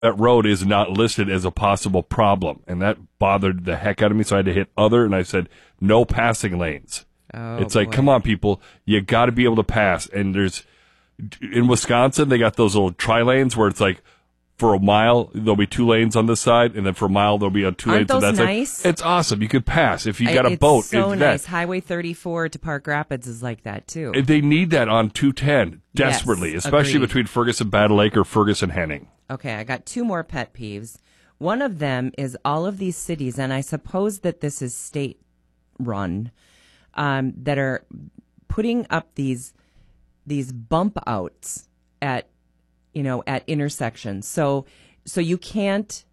that road is not listed as a possible problem, and that bothered the heck out of me. So I had to hit other, and I said no passing lanes. Oh, it's like, boy. come on, people, you got to be able to pass. And in Wisconsin, they got those little tri-lanes where it's like, for a mile, there'll be 2 lanes on this side, and then for a mile, there'll be 2 lanes on that nice? side. It's awesome. You could pass. If you got a boat. It's so nice. Highway 34 to Park Rapids is like that, too. They need that on 210 desperately, Yes, especially agreed. between Ferguson Battle Lake or Ferguson Henning. Okay, I got 2 more pet peeves. One of them is all of these cities, and I suppose that this is state-run, that are putting up these bump outs at intersections. So you can't,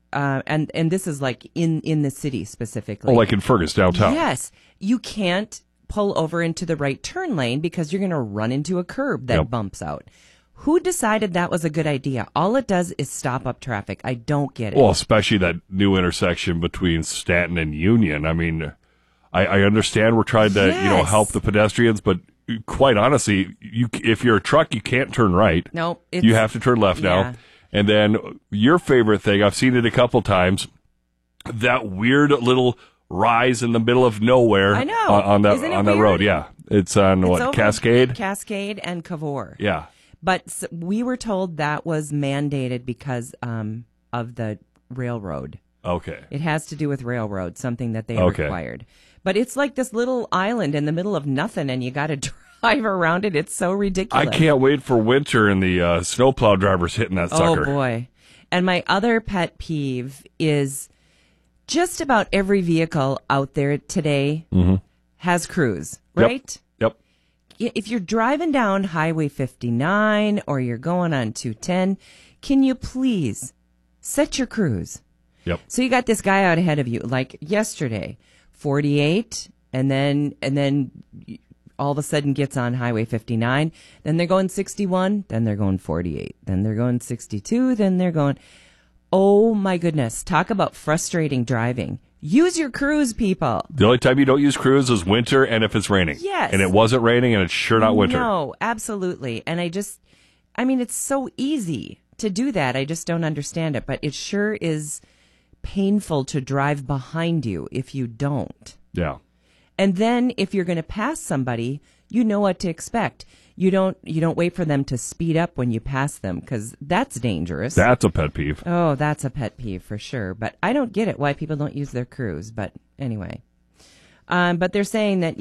and this is like in the city specifically. Oh, like in Fergus downtown. Yes, you can't pull over into the right turn lane because you're going to run into a curb that bumps out. Who decided that was a good idea? All it does is stop up traffic. I don't get it. Well, especially that new intersection between Stanton and Union. I mean, I understand we're trying to Yes. help the pedestrians, but quite honestly, if you're a truck, you can't turn right. No, you have to turn left yeah. now. And then your favorite thing, I've seen it a couple times, that weird little rise in the middle of nowhere. I know. on that Isn't it on that weird? road. Yeah, it's on over Cascade. Cascade and Cavour. Yeah. But we were told that was mandated because of the railroad. Okay. It has to do with railroad, something that they Okay. required. But it's like this little island in the middle of nothing, and you got to drive around it. It's so ridiculous. I can't wait for winter and the snowplow drivers hitting that sucker. Oh, boy. And my other pet peeve is just about every vehicle out there today has cruise, right? Yep. If you're driving down Highway 59 or you're going on 210, can you please set your cruise? Yep. So you got this guy out ahead of you, like yesterday, 48, and then all of a sudden gets on Highway 59. Then they're going 61. Then they're going 48. Then they're going 62. Then they're going. Oh my goodness! Talk about frustrating driving. Use your cruise, people. The only time you don't use cruise is winter and if it's raining. Yes. And it wasn't raining and it's sure not winter. No, absolutely. And I mean, it's so easy to do that. I just don't understand it. But it sure is painful to drive behind you if you don't. Yeah. And then if you're going to pass somebody, you know what to expect. You don't wait for them to speed up when you pass them, because that's dangerous. That's a pet peeve. Oh, that's a pet peeve for sure. But I don't get it why people don't use their cruise. But anyway, but they're saying that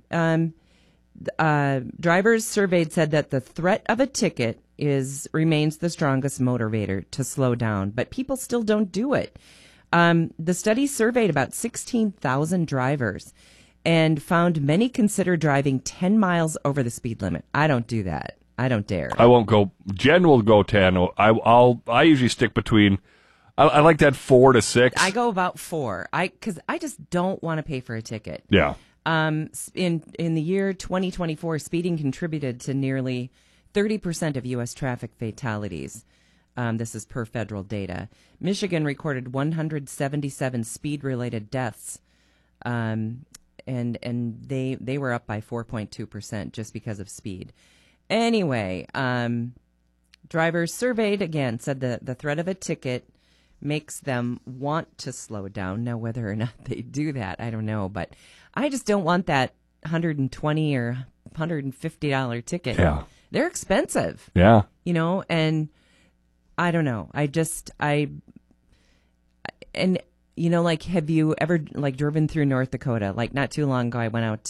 drivers surveyed said that the threat of a ticket remains the strongest motivator to slow down, but people still don't do it. The study surveyed about 16,000 drivers and found many consider driving 10 miles over the speed limit. I don't do that. I don't dare. I won't go. Jen will go 10. I usually stick between. I like that 4 to 6. I go about 4. Because I just don't want to pay for a ticket. Yeah. In the year 2024, speeding contributed to nearly 30% of U.S. traffic fatalities. This is per federal data. Michigan recorded 177 speed-related deaths, and they were up by 4.2% just because of speed. Anyway, drivers surveyed again said the threat of a ticket makes them want to slow down. Now, whether or not they do that, I don't know, but I just don't want that $120 or $150 ticket. Yeah. They're expensive. Yeah. And I don't know. Have you ever driven through North Dakota? Like not too long ago, I went out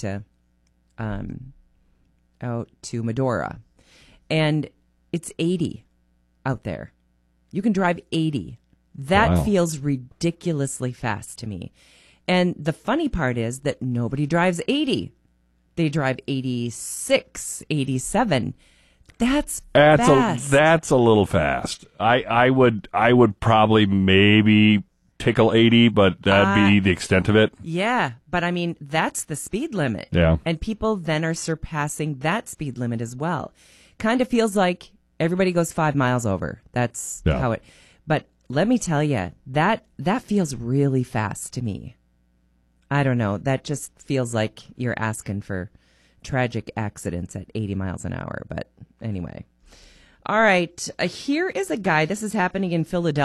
to Medora, and it's 80 out there. You can drive 80. That Wow. feels ridiculously fast to me. And the funny part is that nobody drives 80. They drive 86, 87. That's fast. That's a little fast. I would probably maybe tickle 80, but that'd be the extent of it. Yeah, but I mean, that's the speed limit. Yeah. And people then are surpassing that speed limit as well. Kind of feels like everybody goes 5 miles over. That's how it. But let me tell you, that feels really fast to me. I don't know. That just feels like you're asking for tragic accidents at 80 miles an hour. But anyway. All right. Here is a guy. This is happening in Philadelphia.